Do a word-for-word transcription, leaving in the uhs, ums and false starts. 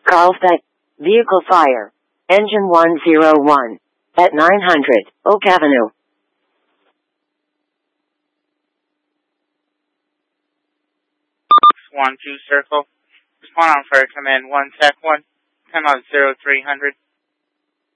Carlsbad. Vehicle fire. Engine one zero one. At nine hundred Oak Avenue. Swan two Circle. Respond on fire command one, Tech one. Time out zero three hundred.